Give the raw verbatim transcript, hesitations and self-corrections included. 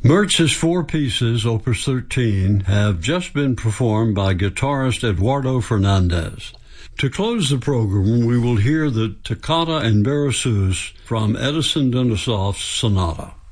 Mertz's four pieces, Opus thirteen, have just been performed by guitarist Eduardo Fernandez. To close the program, we will hear the Toccata and Berceuse from Edison Denisov's Sonata.